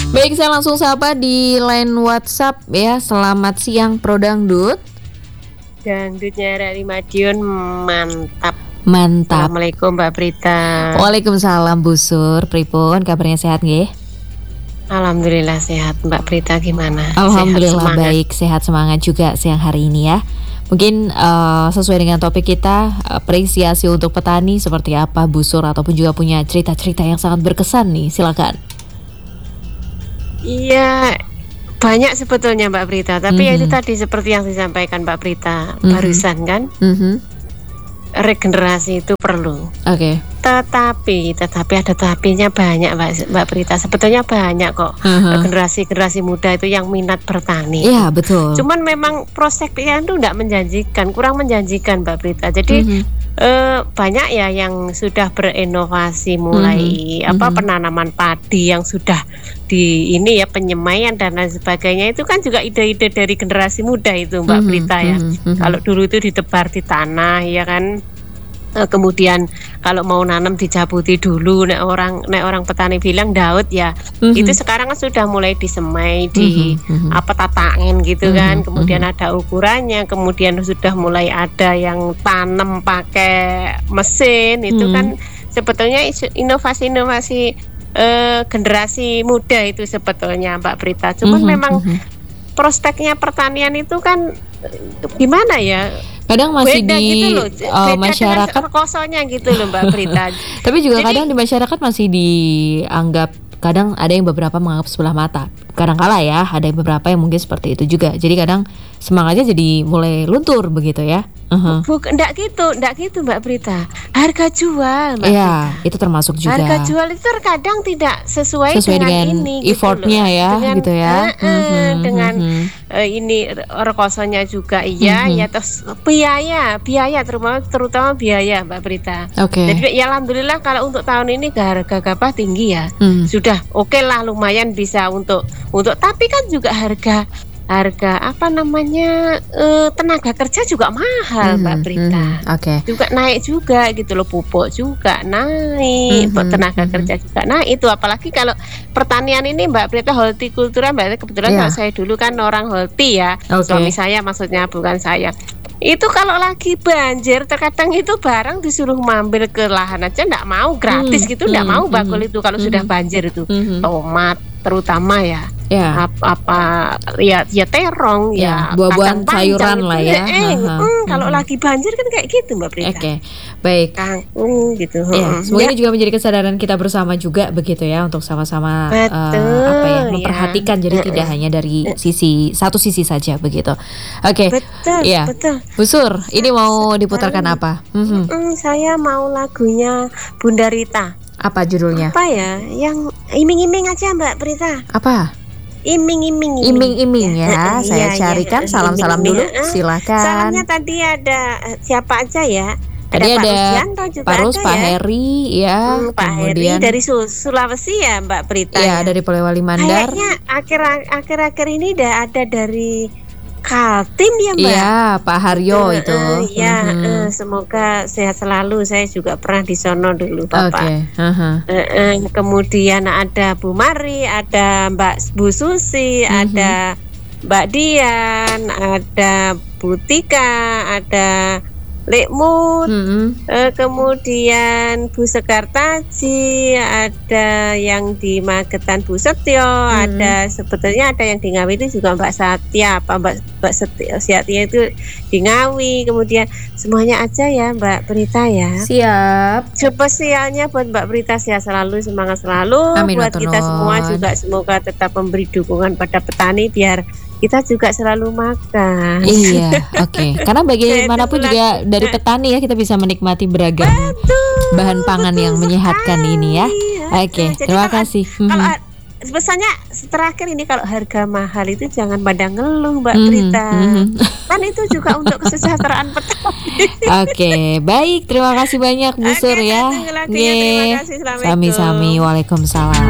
Baik, saya langsung sapa di line WhatsApp ya. Selamat siang Pro Dangdut. Dangdutnya dari Madiun mantap. Mantap. Assalamualaikum Mbak Prita. Waalaikumsalam Bu Sur. Pripun kabarnya sehat nggih? Alhamdulillah sehat. Mbak Prita gimana? Alhamdulillah sehat, baik, sehat semangat juga siang hari ini ya. Mungkin sesuai dengan topik kita, apresiasi untuk petani seperti apa Bu Sur, ataupun juga punya cerita-cerita yang sangat berkesan nih, silakan. Iya, banyak sebetulnya Mbak Prita. Tapi ya itu tadi seperti yang disampaikan Mbak Prita barusan kan. Regenerasi itu perlu. Oke. Tetapi ada tapinya banyak Mbak Prita. Sebetulnya banyak kok generasi muda itu yang minat bertani. Iya betul. Cuman memang prospeknya itu tidak menjanjikan, kurang menjanjikan Mbak Prita. Jadi banyak ya yang sudah berinovasi mulai penanaman padi yang sudah di ini ya, penyemaian dan lain sebagainya. Itu kan juga ide-ide dari generasi muda itu Mbak Prita ya. Kalau dulu itu ditebar di tanah ya kan. Kemudian kalau mau nanam dijabuti dulu, nek orang petani bilang daud ya. Itu sekarang kan sudah mulai disemai di tataen gitu kan. Kemudian ada ukurannya, kemudian sudah mulai ada yang tanam pakai mesin. Itu kan sebetulnya inovasi-inovasi generasi muda itu sebetulnya Mbak Prita. Cuman memang prospeknya pertanian itu kan gimana ya? Kadang masih beda di gitu loh, masyarakat kosongnya gitu loh Mbak Prita. Tapi juga kadang di masyarakat masih dianggap, kadang ada yang beberapa menganggap sebelah mata. Kadang-kala ya, ada yang beberapa yang mungkin seperti itu juga. Jadi kadang semangatnya jadi mulai luntur begitu ya. Enggak gitu Mbak Prita. Harga jual Mbak Iya, Prita. itu termasuk juga. Harga jual itu terkadang tidak sesuai dengan ini effortnya gitu ya, dengan, gitu ya. Dengan ini rekosonya juga ya terus biaya terutama biaya Mbak Prita. Jadi ya alhamdulillah kalau untuk tahun ini harga gabah tinggi ya. Sudah oke lah, lumayan bisa untuk tapi kan juga harga tenaga kerja juga mahal Mbak Prita. Juga naik juga gitu loh, pupuk juga naik, tenaga kerja juga naik. Itu apalagi kalau pertanian ini Mbak Prita, hortikultura Mbak, kebetulan kalau saya dulu kan orang horti ya. Suami saya maksudnya, bukan saya. Itu kalau lagi banjir terkadang itu barang disuruh mampir ke lahan aja nggak mau, gratis gitu, nggak mau bakul itu kalau sudah banjir itu. Tomat terutama ya. Terong ya, buah-buahan sayuran lah ya. Kalau lagi banjir kan kayak gitu Mbak Prita. Baik. Kangkung gitu. Semoga ini juga menjadi kesadaran kita bersama juga begitu ya, untuk sama-sama memperhatikan. Jadi tidak hanya dari satu sisi saja begitu. Betul. Bu Sur, ini mau diputarkan apa? Saya mau lagunya Bunda Rita. Apa judulnya? Apa ya? Yang iming-iming aja Mbak Prita. Apa? Iming-iming ya. Saya carikan. Salam-salam dulu. Silakan. Salamnya tadi ada siapa aja ya? Tadi ada Pak Rus, Pak Heri ya. Pak Heri dari Sulawesi ya Mbak Prita. Ya, dari Polewali Mandar. Kayaknya akhir-akhir ini udah ada dari Kaltim ya Mbak. Iya, Pak Haryo itu. Semoga sehat selalu. Saya juga pernah di sono dulu Bapak. Kemudian ada Bu Mari, ada Bu Susi, ada Mbak Dian, ada Bu Tika, ada Lekmut, kemudian Bu Sekartaji, ada yang di Magetan Bu Setio, ada sebetulnya ada yang di Ngawi itu juga Mbak Satya, Mbak Satya itu di Ngawi. Kemudian semuanya aja ya Mbak Prita ya. Siap. Spesialnya buat Mbak Prita, sehat selalu, semangat selalu. Amin, buat kita semua juga semoga tetap memberi dukungan pada petani biar kita juga selalu makan. Iya, Karena bagaimanapun juga dari petani ya, kita bisa menikmati beragam bahan pangan yang menyehatkan ini ya. Terima kasih. Kalau pesannya terakhir ini, kalau harga mahal itu jangan pada ngeluh Mbak Prita. Kan itu juga untuk kesejahteraan petani. Baik, terima kasih banyak Bu Sur ya. Terima kasih. Sami-sami. Waalaikumsalam.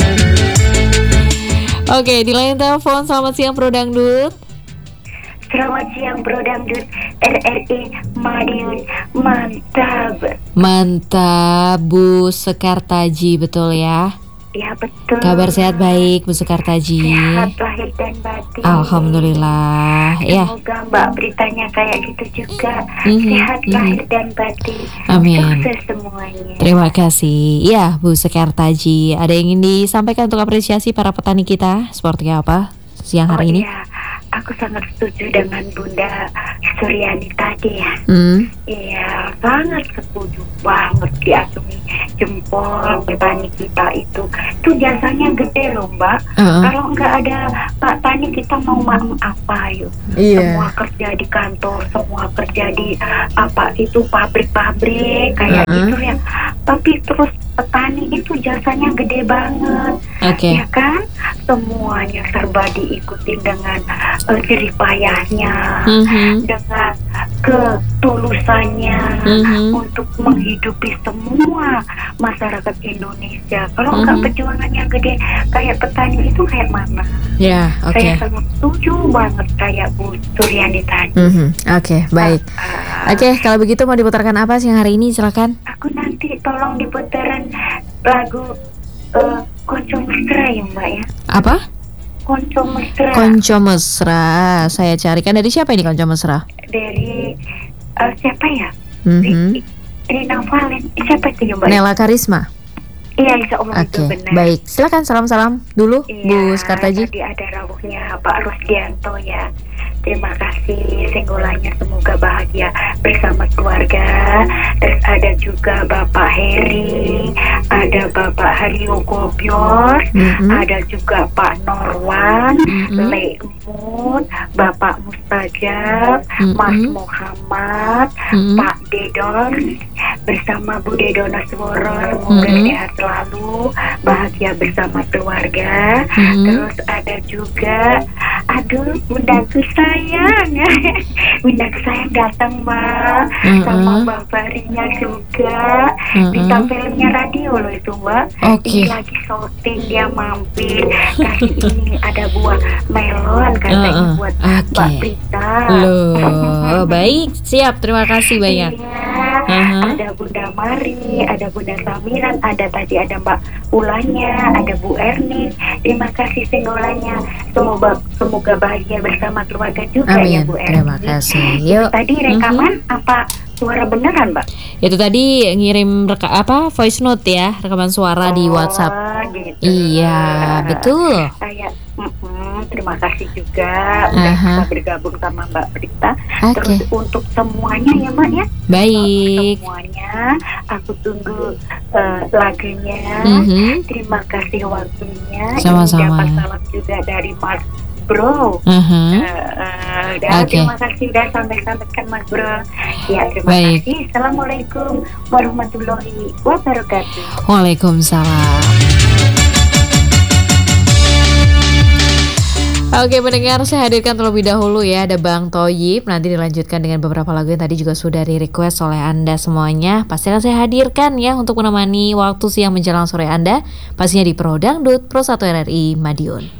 Di line telepon. Selamat siang Pro Dangdut. Selamat siang Pro Dangdut, RRI Madiun. Mantap Bu Sekartaji, betul ya? Ya betul. Kabar sehat baik Bu Sukartaji. Sehat lahir dan batin. Alhamdulillah. Semoga Mbak beritanya kayak gitu juga. Sehat lahir dan batin. Amin. Sukses semuanya. Terima kasih. Ya Bu Sukartaji, ada yang ingin disampaikan untuk apresiasi para petani kita seperti apa siang hari ini? Iya, aku sangat setuju dengan Bunda Suryani tadi ya. Iya, sangat setuju banget, diacungi jempol petani kita itu jasanya gede loh Mbak. Kalau nggak ada Pak Tani kita mau makan apa yuk? Semua kerja di kantor, semua kerja di apa itu pabrik-pabrik kayak gitu ya. Tapi terus petani itu jasanya gede banget, ya kan? Semuanya serba diikuti dengan jerih payahnya, dengan ketulusannya untuk menghidupi semua masyarakat Indonesia. Kalau enggak perjuangannya gede kayak petani itu kayak mana? Saya sangat setuju banget kayak Bu Suryani tadi. Baik. Kalau begitu mau diputarkan apa siang hari ini? Silakan. Aku nanti tolong diputerin lagu Konco Mesra ya Mbak ya. Apa? Konco Mesra. Konco Mesra. Saya carikan dari siapa ini Konco Mesra? Dari siapa ya? Rina Valen. Siapa itu ya Mbak? Nela Karisma. Iya, insya Allah itu benar. Baik, silakan salam-salam dulu Bu Sukartaji. Tadi ada rawuhnya Pak Rusdianto ya. Terima kasih, singgulannya semoga bahagia bersama keluarga. Terus ada juga Bapak Heri, ada Bapak Haryo Gobior, ada juga Pak Norwan, Lemun, Bapak Mustajab, Mas Muhammad, Pak Dedon, bersama Bu Dedona Sworo. Semoga sehat selalu, bahagia bersama keluarga. Terus ada juga, aduh, bundaku sayang, bundaku sayang datang Mbak, sama Mbak Farinya juga, bisa filmnya radio loh itu Mbak. Ini lagi syuting, dia mampir kasih ini ada buah melon katanya buat Mbak Prita. Loh, baik, siap, terima kasih banyak. Ada Bunda Mari, ada Bunda Samiran, ada tadi ada Mbak Ulanya, ada Bu Erni. Terima kasih singgolannya. Semoga bahagia bersama keluarga juga. Amin. Ya Bu Erni. Terima kasih. Yuk. Tadi rekaman apa suara beneran Mbak? Itu tadi ngirim voice note ya, rekaman suara di WhatsApp. Gitu. Iya, betul. Saya terima kasih juga udah bisa bergabung sama Mbak Prita. Terus untuk semuanya ya Mbak ya. Baik. Semuanya aku tunggu lagunya. Terima kasih waktunya. Sama-sama. Dapat salam juga dari Mas Bro. Terima kasih udah sampaikan Mas Bro. Ya, terima kasih. Assalamualaikum warahmatullahi wabarakatuh. Waalaikumsalam. Oke pendengar, saya hadirkan terlebih dahulu ya, ada Bang Thoyib. Nanti dilanjutkan dengan beberapa lagu yang tadi juga sudah di request oleh Anda semuanya. Pasti akan saya hadirkan ya untuk menemani waktu siang menjelang sore Anda. Pastinya di Pro Dangdut Pro 1 RRI Madiun.